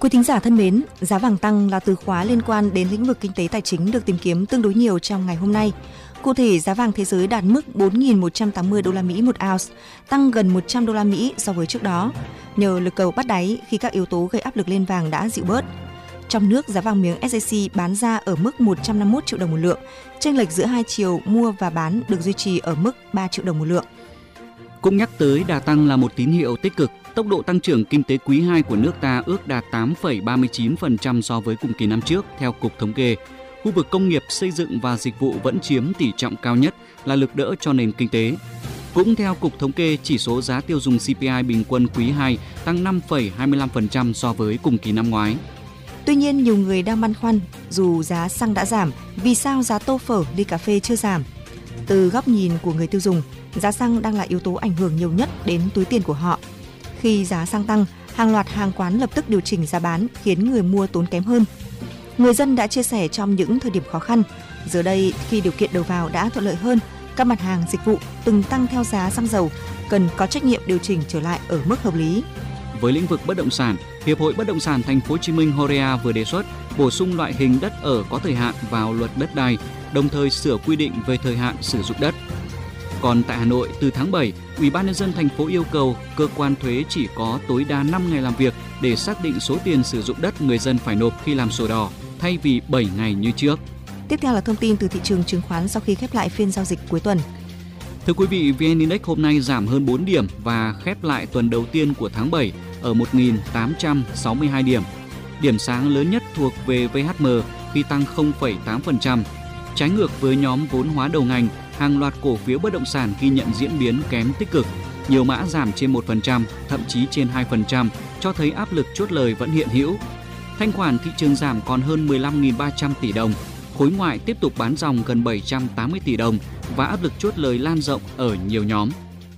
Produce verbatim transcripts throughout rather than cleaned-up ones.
Quý thính giả thân mến, giá vàng tăng là từ khóa liên quan đến lĩnh vực kinh tế tài chính được tìm kiếm tương đối nhiều trong ngày hôm nay. Cụ thể, giá vàng thế giới đạt mức bốn nghìn một trăm tám mươi đô la Mỹ một ounce, tăng gần một trăm đô la Mỹ so với trước đó, nhờ lực cầu bắt đáy khi các yếu tố gây áp lực lên vàng đã dịu bớt. Trong nước, giá vàng miếng ét gi xê bán ra ở mức một trăm năm mươi mốt triệu đồng một lượng, chênh lệch giữa hai chiều mua và bán được duy trì ở mức ba triệu đồng một lượng. Cũng nhắc tới đà tăng là một tín hiệu tích cực. Tốc độ tăng trưởng kinh tế quý hai của nước ta ước đạt tám phẩy ba mươi chín phần trăm so với cùng kỳ năm trước, theo Cục Thống kê. Khu vực công nghiệp, xây dựng và dịch vụ vẫn chiếm tỷ trọng cao nhất, là lực đỡ cho nền kinh tế. Cũng theo Cục Thống kê, chỉ số giá tiêu dùng xê pê i bình quân quý hai tăng năm phẩy hai mươi lăm phần trăm so với cùng kỳ năm ngoái. Tuy nhiên, nhiều người đang băn khoăn, dù giá xăng đã giảm, vì sao giá tô phở, ly cà phê chưa giảm? Từ góc nhìn của người tiêu dùng, giá xăng đang là yếu tố ảnh hưởng nhiều nhất đến túi tiền của họ. Khi giá xăng tăng, hàng loạt hàng quán lập tức điều chỉnh giá bán khiến người mua tốn kém hơn. Người dân đã chia sẻ trong những thời điểm khó khăn. Giờ đây, khi điều kiện đầu vào đã thuận lợi hơn, các mặt hàng dịch vụ từng tăng theo giá xăng dầu cần có trách nhiệm điều chỉnh trở lại ở mức hợp lý. Với lĩnh vực bất động sản, Hiệp hội Bất động sản Thành phố Hồ Chí Minh Horea vừa đề xuất bổ sung loại hình đất ở có thời hạn vào luật đất đai, đồng thời sửa quy định về thời hạn sử dụng đất. Còn tại Hà Nội, từ tháng bảy, Ủy ban nhân dân thành phố yêu cầu cơ quan thuế chỉ có tối đa năm ngày làm việc để xác định số tiền sử dụng đất người dân phải nộp khi làm sổ đỏ, thay vì bảy ngày như trước. Tiếp theo là thông tin từ thị trường chứng khoán sau khi khép lại phiên giao dịch cuối tuần. Thưa quý vị, vê en Index hôm nay giảm hơn bốn điểm và khép lại tuần đầu tiên của tháng bảy ở một nghìn tám trăm sáu mươi hai điểm. Điểm sáng lớn nhất thuộc về vê hát em khi tăng không phẩy tám phần trăm. Trái ngược với nhóm vốn hóa đầu ngành, hàng loạt cổ phiếu bất động sản ghi nhận diễn biến kém tích cực. Nhiều mã giảm trên một phần trăm, thậm chí trên hai phần trăm, cho thấy áp lực chốt lời vẫn hiện hữu. Thanh khoản thị trường giảm còn hơn mười lăm nghìn ba trăm tỷ đồng. Khối ngoại tiếp tục bán dòng gần bảy trăm tám mươi tỷ đồng và áp lực chốt lời lan rộng ở nhiều nhóm.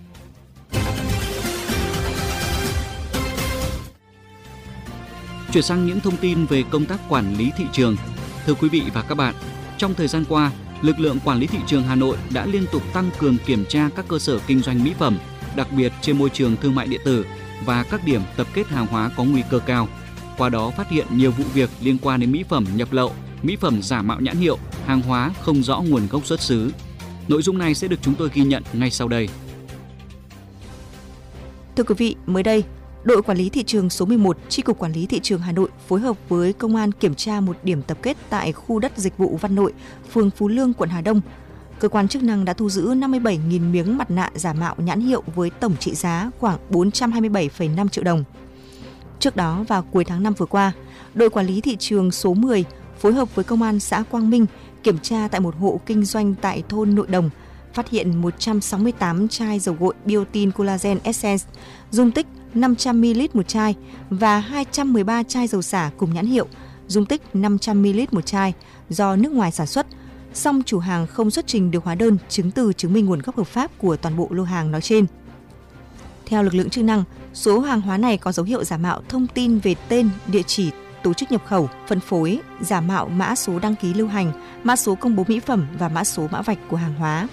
Chuyển sang những thông tin về công tác quản lý thị trường. Thưa quý vị và các bạn, trong thời gian qua, lực lượng quản lý thị trường Hà Nội đã liên tục tăng cường kiểm tra các cơ sở kinh doanh mỹ phẩm, đặc biệt trên môi trường thương mại điện tử và các điểm tập kết hàng hóa có nguy cơ cao. Qua đó phát hiện nhiều vụ việc liên quan đến mỹ phẩm nhập lậu, mỹ phẩm giả mạo nhãn hiệu, hàng hóa không rõ nguồn gốc xuất xứ. Nội dung này sẽ được chúng tôi ghi nhận ngay sau đây. Thưa quý vị, mới đây, đội quản lý thị trường số mười một, Chi cục Quản lý thị trường Hà Nội phối hợp với công an kiểm tra một điểm tập kết tại khu đất dịch vụ Văn Nội, phường Phú Lương, quận Hà Đông. Cơ quan chức năng đã thu giữ năm mươi bảy nghìn miếng mặt nạ giả mạo nhãn hiệu với tổng trị giá khoảng bốn trăm hai mươi bảy phẩy năm triệu đồng. Trước đó, vào cuối tháng năm vừa qua, đội quản lý thị trường số mười phối hợp với công an xã Quang Minh kiểm tra tại một hộ kinh doanh tại thôn Nội Đồng, phát hiện một trăm sáu mươi tám chai dầu gội Biotin Collagen Essence, dung tích năm trăm mi li lít một chai và hai trăm mười ba chai dầu xả cùng nhãn hiệu, dung tích năm trăm mi li lít một chai do nước ngoài sản xuất, song chủ hàng không xuất trình được hóa đơn chứng từ chứng minh nguồn gốc hợp pháp của toàn bộ lô hàng nói trên. Theo lực lượng chức năng, số hàng hóa này có dấu hiệu giả mạo thông tin về tên, địa chỉ, tổ chức nhập khẩu, phân phối, giả mạo mã số đăng ký lưu hành, mã số công bố mỹ phẩm và mã số mã vạch của hàng hóa.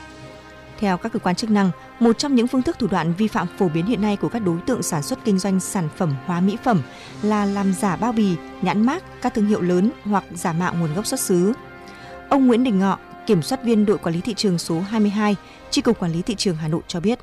Theo các cơ quan chức năng, một trong những phương thức thủ đoạn vi phạm phổ biến hiện nay của các đối tượng sản xuất kinh doanh sản phẩm hóa mỹ phẩm là làm giả bao bì, nhãn mác các thương hiệu lớn hoặc giả mạo nguồn gốc xuất xứ. Ông Nguyễn Đình Ngọ, kiểm soát viên đội quản lý thị trường số hai mươi hai, Chi cục Quản lý thị trường Hà Nội cho biết.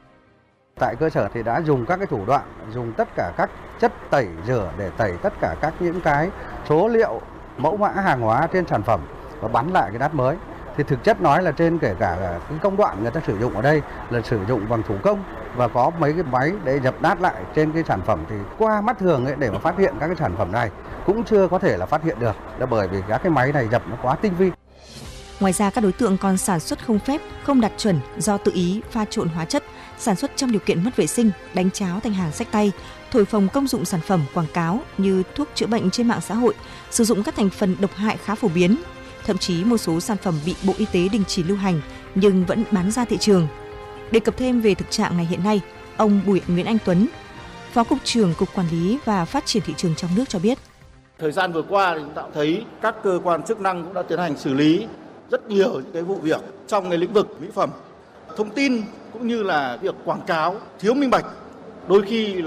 Tại cơ sở thì đã dùng các cái thủ đoạn, dùng tất cả các chất tẩy rửa để tẩy tất cả các những cái số liệu, mẫu mã hàng hóa trên sản phẩm và bắn lại cái đát mới. Thì thực chất nói là trên kể cả cái công đoạn người ta sử dụng ở đây là sử dụng bằng thủ công và có mấy cái máy để dập nát lại trên cái sản phẩm, thì qua mắt thường ấy để mà phát hiện các cái sản phẩm này cũng chưa có thể là phát hiện được, là bởi vì các cái máy này dập nó quá tinh vi. Ngoài ra, các đối tượng còn sản xuất không phép, không đạt chuẩn do tự ý pha trộn hóa chất, sản xuất trong điều kiện mất vệ sinh, đánh cháo thành hàng xách tay, thổi phồng công dụng sản phẩm quảng cáo như thuốc chữa bệnh trên mạng xã hội, sử dụng các thành phần độc hại khá phổ biến. Thậm chí một số sản phẩm bị Bộ Y tế đình chỉ lưu hành nhưng vẫn bán ra thị trường. Đề cập thêm về thực trạng này hiện nay, ông Bùi Nguyễn Anh Tuấn, Phó Cục trưởng Cục Quản lý và Phát triển thị trường trong nước cho biết. Thời gian vừa qua thì chúng ta thấy các cơ quan chức năng cũng đã tiến hành xử lý rất nhiều những cái vụ việc trong cái lĩnh vực mỹ phẩm. Thông tin cũng như là việc quảng cáo thiếu minh bạch, đôi khi